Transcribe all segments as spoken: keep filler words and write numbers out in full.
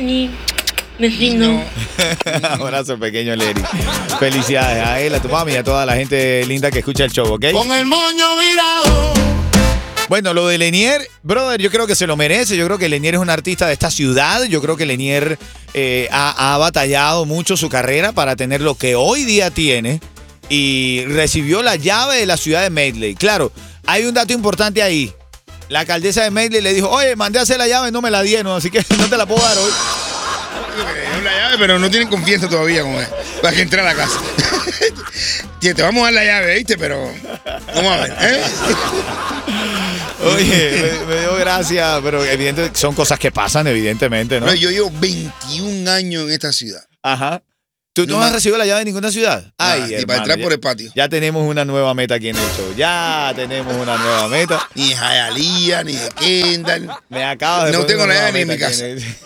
Lenny. Vecino. Un abrazo pequeño, Lenny. Felicidades a él, a tu mami y a toda la gente linda que escucha el show, ¿ok? Con el moño virado. Bueno, lo de Lenier, brother, yo creo que se lo merece. Yo creo que Lenier es un artista de esta ciudad. Yo creo que Lenier eh, ha, ha batallado mucho su carrera para tener lo que hoy día tiene. Y recibió la llave de la ciudad de Medley. Claro, hay un dato importante ahí. La alcaldesa de Medley le dijo, oye, mandé a hacer la llave, no me la dieron, así que no te la puedo dar hoy. Es la llave, pero no tienen confianza todavía con él, para que entre a la casa. Tío, te vamos a dar la llave, ¿viste? Pero vamos a ver, ¿eh? Oye, me, me dio gracia, pero evidentemente son cosas que pasan, evidentemente, ¿no? No, yo llevo veintiún años en esta ciudad. Ajá. ¿Tú no, no has recibido la llave de ninguna ciudad? Ah, Ay, y hermano, para entrar ya, por el patio. Ya tenemos una nueva meta aquí en el show. Ya tenemos una nueva meta. Ni de Hialeah, ni de Kendall. Me acabas de No poner tengo una la llave nueva ni en mi meta casa. aquí en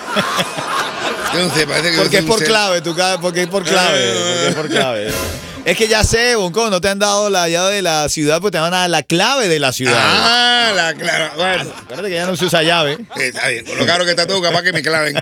el- Yo no sé, parece que Porque yo es soy por un ser- clave, tú, ca- porque es por clave, porque es por clave. Es que ya sé, Bonco, no te han dado la llave de la ciudad, pues te van a dar la clave de la ciudad. Ah, la clave. Bueno, Acuérdate que ya no se usa llave. eh, está bien. Con lo caro que está todo, capaz que me claven.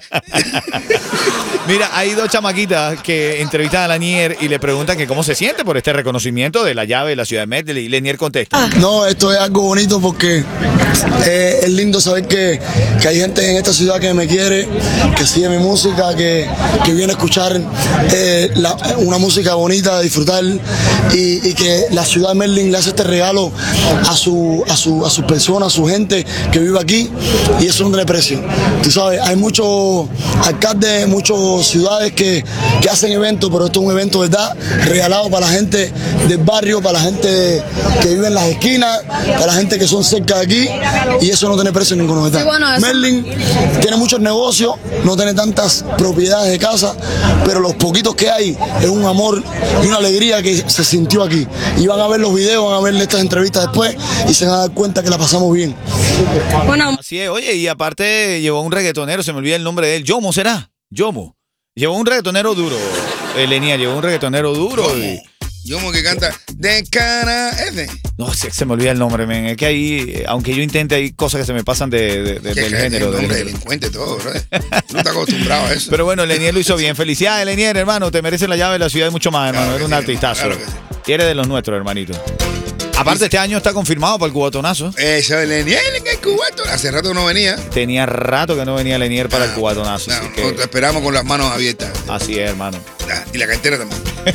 Mira, hay dos chamaquitas que entrevistan a Lenier y le preguntan que cómo se siente por este reconocimiento de la llave de la ciudad de Medley. Y Lenier contesta. No, esto es algo bonito porque eh, es lindo saber que, que hay gente en esta ciudad que me quiere, que sigue mi música, que, que viene a escuchar eh, la- una música bonita, a disfrutar y, y que la ciudad de Medellín le hace este regalo a su a su a sus personas, a su gente que vive aquí y eso no tiene precio. Tú sabes, hay muchos alcaldes, muchas ciudades que, que hacen eventos, pero esto es un evento, ¿verdad? Regalado para la gente del barrio, para la gente que vive en las esquinas, para la gente que son cerca de aquí y eso no tiene precio ninguno, ¿verdad? Sí, bueno, eso- Merlin tiene muchos negocios, no tiene tantas propiedades de casa, pero los poquitos que hay es un amor y una alegría que se sintió aquí. Y van a ver los videos, van a ver estas entrevistas después y se van a dar cuenta que la pasamos bien. Bueno, Así es, oye, y aparte llevó un reggaetonero, se me olvida el nombre de él. Yomo será, Yomo. Llevó un reggaetonero duro, eh, Lenier, llevó un reggaetonero duro. Y... Yo como que canta de cara ese. No, se, se me olvida el nombre, men. Es que ahí, eh, aunque yo intente, hay cosas que se me pasan de, de- de- Que del es género. el del nombre género. delincuente todo, bro. No está acostumbrado a eso. Pero bueno, Lenier lo hizo bien. Felicidades, Lenier, hermano. Te mereces la llave de la ciudad y mucho más, hermano. Claro Eres que un sí, artistazo. claro que sí. Y eres de los nuestros, hermanito. Aparte, este año está confirmado para el cubatonazo. Eso es Lenier en el cubato. Hace rato no venía. Tenía rato que no venía Lenier para el cubatonazo. No, así no, que- te esperamos con las manos abiertas. así es, hermano. Ah, y la cartera también.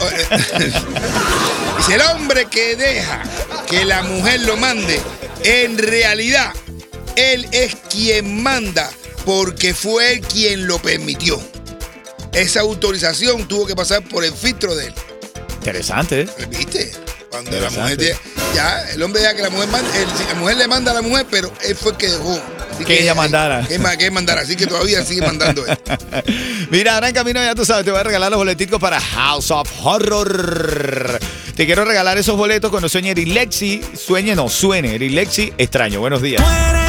Dice, el hombre que deja que la mujer lo mande, en realidad, él es quien manda porque fue él quien lo permitió. Esa autorización tuvo que pasar por el filtro de él. Interesante, ¿eh? ¿Viste? Cuando la Interesante. mujer de- ya, el hombre deja que la mujer mande, el- la mujer le manda a la mujer, pero él fue el que dejó. Así Que ella mandara. Que, ma- que él mandara, así que todavía sigue mandando él. Mira, ahora en camino ya tú sabes, te voy a regalar los boleticos para House of Horror. Te quiero regalar esos boletos cuando sueñe Erilexi. Sueñe, no, suene Erilexi extraño. Buenos días.